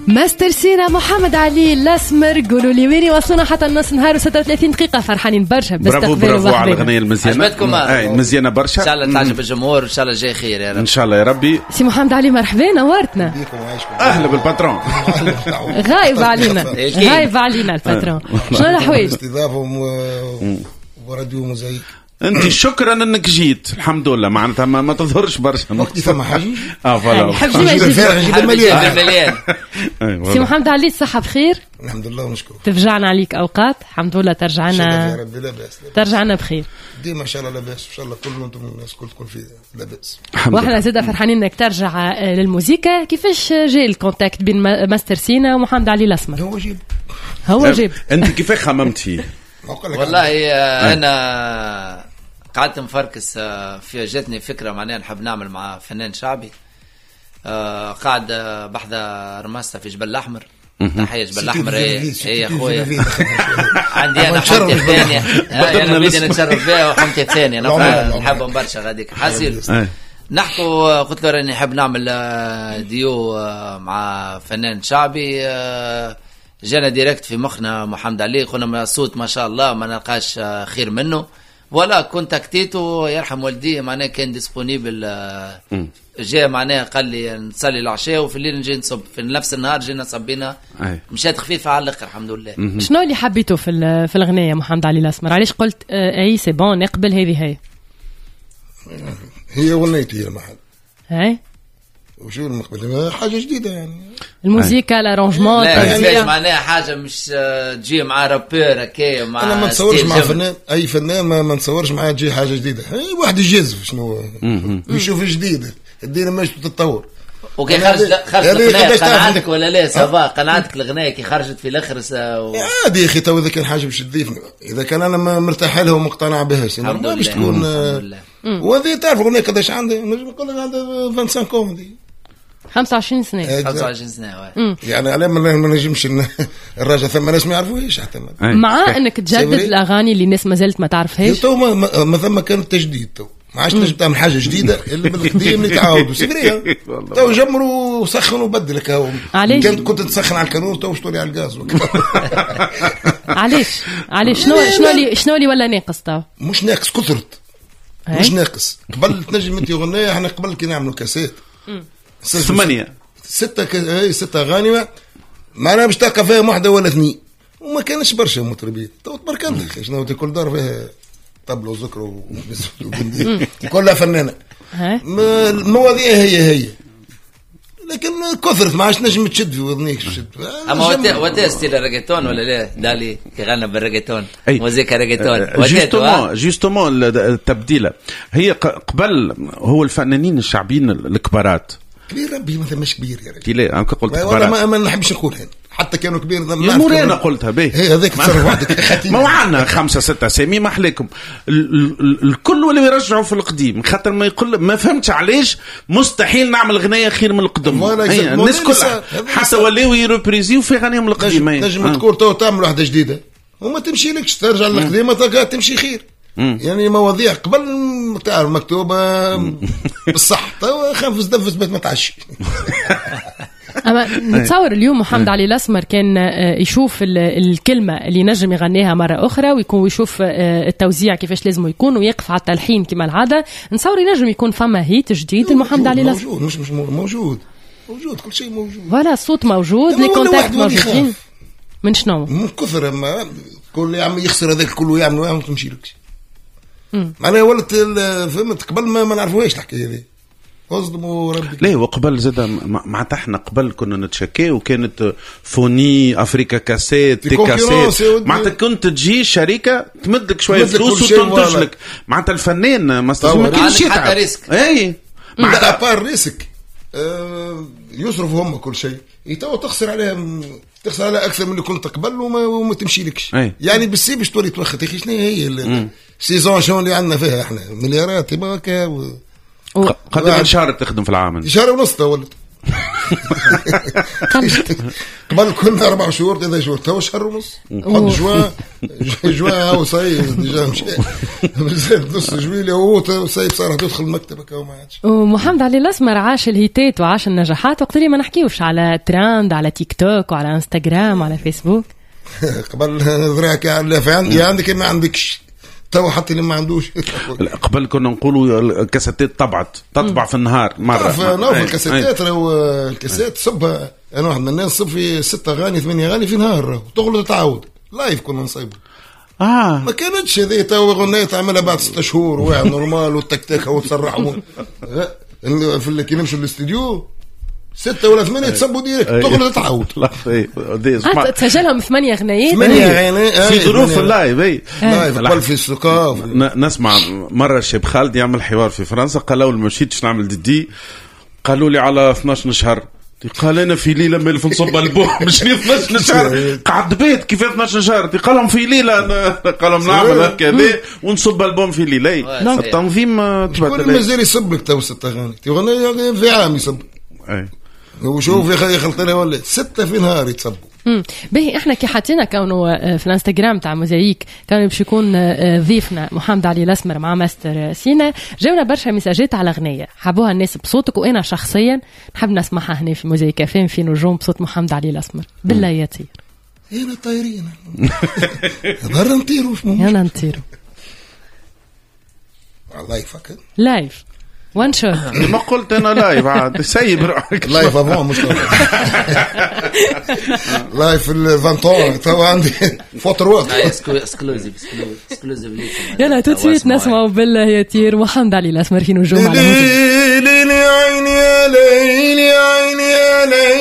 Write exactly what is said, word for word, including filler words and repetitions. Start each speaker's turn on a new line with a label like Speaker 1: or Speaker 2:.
Speaker 1: ماستر سينا محمد علي الاسمر. قولوا لي وين وصلنا حتى النص نهار وستة وثلاثين دقيقة. فرحانين برشا
Speaker 2: برافو برافو على الأغنية المزيانة.
Speaker 3: عجبتكم؟
Speaker 2: اي مزيانة برشا.
Speaker 3: ان شاء الله تعجب الجمهور، ان شاء الله جاي خير يا رب.
Speaker 2: ان شاء الله يا ربي.
Speaker 1: سي محمد علي مرحبا، نورتنا.
Speaker 2: اهلا بالباترون.
Speaker 1: غايب علينا غايب علينا الباترون. شنو الحوايج؟
Speaker 4: استضافهم وراديو موزايك.
Speaker 2: انت شكرا انك جيت، الحمد لله. معناتها ما, ما تظهرش برشا
Speaker 4: وقتي ثم حاجه
Speaker 2: اه فوالا
Speaker 1: حب جيب
Speaker 3: مليان.
Speaker 1: سي محمد علي الصحة بخير؟
Speaker 4: الحمد لله ونشكر.
Speaker 1: تفجعنا عليك اوقات، الحمد لله ترجعنا
Speaker 4: يا رب لاباس.
Speaker 1: ترجعنا بخير
Speaker 4: ديما ان شاء الله لاباس، ان شاء الله كل انتم الناس كل تكون في لاباس.
Speaker 1: واحنا زاده فرحانين انك ترجع للموسيقى. كيفاش جاء الكونتاكت بين ماستر سينا ومحمد علي الاسمر؟
Speaker 4: هو جيب
Speaker 1: هو جيب.
Speaker 2: انت كيف خممت فيه؟
Speaker 3: والله انا قعدت مفركس في جاتني فكرة معناها نحب نعمل مع فنان شعبي. قاعد بحذا رماسة في جبل الأحمر. تحية جبل الأحمر. هي يا أخويا عندي أنا حمتي الثانية. أنا بدي نتشرف بها وحمتي الثانية. أنا نحبهم برشا غاديك حاسيل. نحكوا قلت له راني نحب نعمل ديو مع فنان شعبي. جانا ديريكت في مخنا محمد علي، قلنا صوت ما شاء الله ما نلقاش خير منه. ولا كونتاكتيته يرحم والديه معناه كان ديسبونيبل. جاء معناه قال لي نصلي العشاء وفي الليل نجي نصب في نفس النهار. جينا صبينا مشات خفيفه على الاخر الحمد لله.
Speaker 1: شنو اللي حبيته في في الاغنيه محمد علي الاسمر؟ علاش قلت اي سي بون نقبل هذه هي
Speaker 4: هي اغنيتي يا محل
Speaker 1: هاي
Speaker 4: وشو المقبل حاجه جديده يعني
Speaker 1: الموسيقى الارونجمون
Speaker 3: يعني معناها حاجه مش تجي مع رابور هكايا مع
Speaker 4: انا ما نصورش مع فنان اي فنان ما, ما نصورش معاه تجي حاجه جديده. اي واحد يجذب شنو يشوف جديد الدنيا ماشي تتطور.
Speaker 3: وكي خرج خرج الغناء قنعتك ولا لا سافا؟ قنعتك الغناء كي خرجت في الاخر و...
Speaker 4: عادي يا اخي. تو اذا كان حاجه باش تضيفني، اذا كان انا مرتاح لها ومقتنع بها ما باش تكون. وهذه تعرف الاغنيه قداش عندها؟ نقول لك عندها خمسة وعشرين
Speaker 1: خمسة وعشرين سنة
Speaker 3: خمسة وعشرين سنة
Speaker 4: يعني على ما نجمش الراجل ثم ناس ما يعرفوش حتى
Speaker 1: مع انك تجدد الاغاني اللي الناس ما زالت ما تعرفهاش.
Speaker 4: تو ما ثم كان تجديد. تو ما عادش تنجم تعمل حاجه جديده اللي بالقديم اللي تعاودوا سيبريا. تو جمروا وسخنوا وبدلك هاو. كنت كنت تسخن على الكانون تو شطوري على الغاز.
Speaker 1: علاش علاش شنو شنو اللي شنو اللي ولا ناقص؟ تو مش
Speaker 4: ناقص كثرت مش ناقص. قبل تنجم انت اغنيه احنا قبل كي نعملوا كاسيت
Speaker 2: ثمانية
Speaker 4: ستة ك... ستة غانمة معنا باش تلقى فيها واحدة ولا اثنين وما كانش برشا مطربين. تو تبارك الله اخي شنو كل دار فيها طبلة وذكر وبندي كلها فنانة. المواضيع هي هي لكن كثرت ما عادش نجم تشد في وذنيك تشد.
Speaker 3: اما وتا وتا ستيل الريغيتون ولا لا؟ دالي كي غنى بالريغيتون موزيكا ريغيتون.
Speaker 2: جوستومون جوستومون التبديله هي قبل هو الفنانين الشعبيين الكبارات
Speaker 4: كبير ربي مثلا مش كبير يا رجل.
Speaker 2: لا انا قلت
Speaker 4: كبار ما, ما نحبش نقول هنا حتى كانوا كبير
Speaker 2: يا موري انا قلتها به
Speaker 4: هي هذاك تصرف وحدك.
Speaker 2: ما وعنا خمسة ستة سامي ما احلاكم الكل ولا يرجعوا في القديم خاطر ما يقول ما فهمتش علاش مستحيل نعمل غنايه خير من القدم. الناس كلها حتى ولاو يريبريزيو في غنيهم القديم.
Speaker 4: نجم تقول تو تعمل واحده جديده وما تمشي لكش ترجع للقديمه تلقى تمشي خير. يعني مواضيع قبل تعرف مكتوبه بالصح تو خنفس دفس بيت ما تعشي.
Speaker 1: أما نتصور اليوم محمد علي الأسمر كان يشوف الكلمة اللي نجم يغنيها مرة أخرى ويكون يشوف التوزيع كيفاش لازم يكون ويقف على التلحين كما العادة. نتصور ينجم يكون فما هيت جديد المحمد علي الأسمر.
Speaker 4: موجود مش مش موجود موجود كل شيء موجود.
Speaker 1: ولا الصوت موجود لي كونتاكت موجودين من شنو
Speaker 4: من كثر ما كل يعمل يخسر هذاك كله يعمل ويعمل تمشي لك معناها ولت فهمت قبل ما ما نعرفوش الحكايه هذه اصدموا ربي.
Speaker 2: ليه وقبل زاد معناتها احنا قبل كنا نتشكي وكانت فوني افريكا كاسيت تي كاسيت معناتها كنت تجي شركه تمد لك شويه فلوس وتنتج لك معناتها الفنان ما استلزم ما كانش يتعب.
Speaker 3: اي
Speaker 4: معناتها بار ريسك آه يصرفوا هم كل شيء يتو تخسر عليهم تخسر عليها اكثر من اللي كنت قبل وما, وما تمشي لكش. يعني بالسي باش تولي توخت اخي شنو هي السيزون شلون اللي عندنا فيها احنا مليارات هكا و...
Speaker 2: قدر من شهر تخدم في العام؟
Speaker 4: شهر ونص تولد قبل كنا أربع شهور كذا شهور تو شهر ونص حط جوا جوا هو صايب ديجا مشى زاد نص جويلة هو صايب صار تدخل مكتبك وما عادش.
Speaker 1: ومحمد علي الأسمر عاش الهيتات وعاش النجاحات وقت اللي ما نحكيوش على تراند على تيك توك وعلى انستغرام وعلى فيسبوك.
Speaker 4: قبل نظرك على في عندي عندك ما عندكش تو حتى اللي ما عندوش.
Speaker 2: قبل كنا نقولوا الكاسيتات طبعت تطبع في النهار مرة
Speaker 4: في نوع الكاسيتات راهو الكاسيت صبها انا واحد من الناس صب في ستة اغاني ثمانية اغاني في نهار وتغلط تعاود لايف كنا نصيبه.
Speaker 2: اه
Speaker 4: ما كانتش هذه تو اغنيه تعملها بعد ستة شهور واحد نورمال والتكتيكه وتصرح في اللي كي نمشي الاستديو ستة ولا ثمانية تصبوا ديريكت تغلط تعاود.
Speaker 1: لا تسجلهم ثمانية أغنيات
Speaker 4: ثمانية أغاني
Speaker 2: في ظروف اللايف اي
Speaker 4: لايف قبل في السكاف.
Speaker 2: نسمع مرة الشيب خالد يعمل حوار في فرنسا قالوا لي مشيتش نعمل دي قالوا لي على اثناش شهر قال انا في ليله ملف نصب البوم مش اثناش شهر قعد بيت كيف اثناش شهر قال لهم في ليله قال لهم نعمل هكا ونصب البوم في ليله التنظيم
Speaker 4: تبدل. كل مازال يصب لك تو ست اغاني تغني في عام يصب
Speaker 2: اي
Speaker 4: وشوف يا خي خلطنا ولا ستة في نهار يتصبوا.
Speaker 1: امم باهي احنا كي حطينا كونه في الانستغرام تاع موزايك كان باش يكون ضيفنا محمد علي الاسمر مع ماستر سينا جاونا برشا مساجات على اغنيه حبوها الناس بصوتك وانا شخصيا نحب نسمعها هنا في موزايك كافين في نجوم بصوت محمد علي الاسمر. بالله يا طير
Speaker 4: هنا طايرين ضر نطيروا
Speaker 1: يلا نطيروا
Speaker 4: والله يفكر
Speaker 1: لايف وان شوت
Speaker 2: ما قلت انا لايف عاد سيب روحك
Speaker 4: لايف افون مش لايف الفانتون تو عندي فوتر وقت
Speaker 3: اكسكلوزيف اكسكلوزيف
Speaker 1: يلا توتسيت نسمعوا بالله يا تير محمد علي الاسمر في نجوم على
Speaker 4: ليلي عيني يا ليلي عيني يا ليلي